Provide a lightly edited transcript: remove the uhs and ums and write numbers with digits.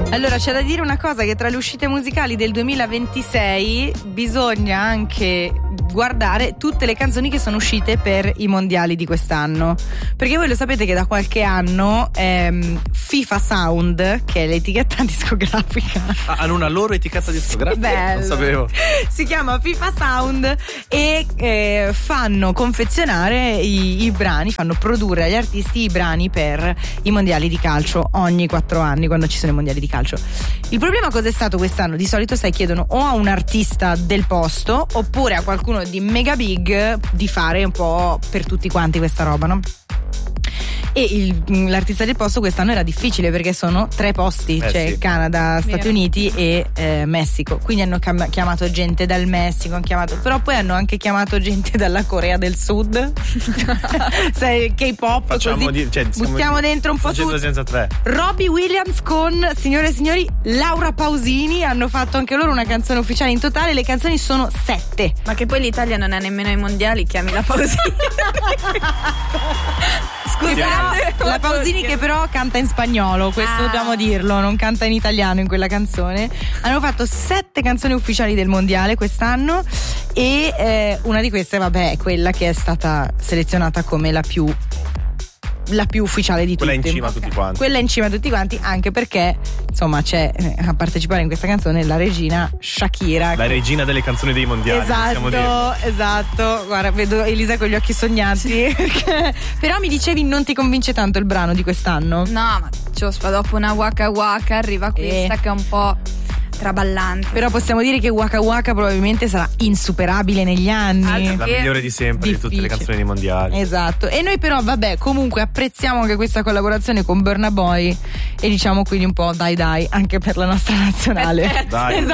Allora, c'è da dire una cosa, che tra le uscite musicali del 2026 bisogna anche guardare tutte le canzoni che sono uscite per i mondiali di quest'anno, perché voi lo sapete che da qualche anno FIFA Sound, che è l'etichetta discografica, hanno una loro etichetta discografica? Bello. Non sapevo. Si chiama FIFA Sound e fanno confezionare i brani, fanno produrre agli artisti i brani per i mondiali di calcio ogni 4 anni, quando ci sono i mondiali di calcio. Il problema cosa è stato quest'anno? Di solito, sai, chiedono o a un artista del posto oppure a qualcuno di mega big di fare un po' per tutti quanti questa roba, no? E l'artista del posto quest'anno era difficile perché sono 3 posti, cioè sì. Canada, Stati Uniti e Messico, quindi hanno chiamato gente dal Messico, però poi hanno anche chiamato gente dalla Corea del Sud. Sai, K-pop, facciamo così buttiamo dentro un po' tutto. Senza 3. Robbie Williams con, signore e signori, Laura Pausini, hanno fatto anche loro una canzone ufficiale. In totale le canzoni sono 7. Ma che poi l'Italia non ha nemmeno i mondiali, chiami la Pausini. Scusa, la Pausini che però canta in spagnolo, questo dobbiamo dirlo, non canta in italiano in quella canzone. Hanno fatto 7 canzoni ufficiali del mondiale quest'anno e una di queste, vabbè, è quella che è stata selezionata come la più ufficiale di tutte. Quella in cima a tutti quanti. Quella in cima a tutti quanti, anche perché insomma c'è a partecipare in questa canzone la regina Shakira, la regina delle canzoni dei mondiali. Esatto. Guarda, vedo Elisa con gli occhi sognati. Però mi dicevi non ti convince tanto il brano di quest'anno? No, ma dopo una Waka Waka arriva questa che è un po' traballante. Però possiamo dire che Waka Waka probabilmente sarà insuperabile negli anni. La migliore di sempre di tutte le canzoni dei mondiali. Esatto. E noi però vabbè, comunque apprezziamo anche questa collaborazione con Burna Boy e diciamo quindi un po' dai anche per la nostra nazionale. Dai.